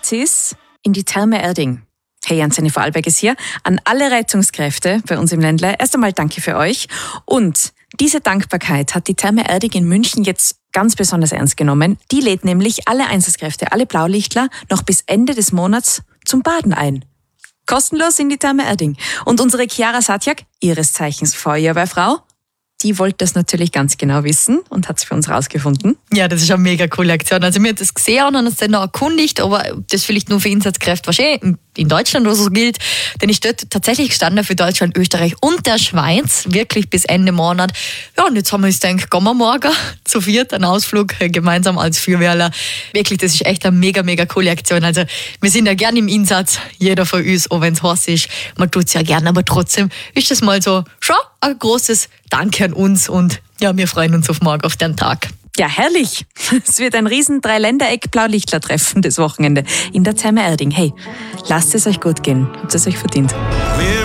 gratis in die Therme Erding. Hey, Jan Vorarlberg ist hier. An alle Rettungskräfte bei uns im Ländle. Erst einmal danke für euch. Und diese Dankbarkeit hat die Therme Erding in München jetzt ganz besonders ernst genommen. Die lädt nämlich alle Einsatzkräfte, alle Blaulichtler noch bis Ende des Monats zum Baden ein. Kostenlos in die Therme Erding. Und unsere Chiara Satjak, ihres Zeichens Feuerwehrfrau, die wollte das natürlich ganz genau wissen und hat es für uns rausgefunden. Ja, das ist eine mega coole Aktion. Also wir haben das gesehen und haben uns dann noch erkundigt, aber das vielleicht nur für Einsatzkräfte wahrscheinlich in Deutschland oder so gilt. Denn ich dort tatsächlich gestanden für Deutschland, Österreich und der Schweiz, wirklich bis Ende Monat. Ja, und jetzt haben wir uns gedacht, gehen wir morgen zu viert einen Ausflug gemeinsam als Feuerwehrler. Wirklich, das ist echt eine mega, mega coole Aktion. Also wir sind ja gerne im Einsatz, jeder von uns, auch wenn es heiß ist. Man tut es ja gerne, aber trotzdem ist das mal so schon ein großes Danke an uns und ja, wir freuen uns auf morgen, auf den Tag. Ja, herrlich. Es wird ein riesen Dreiländereck-Blaulichtler-Treffen das Wochenende in der Therme Erding. Hey, lasst es euch gut gehen. Habt es euch verdient.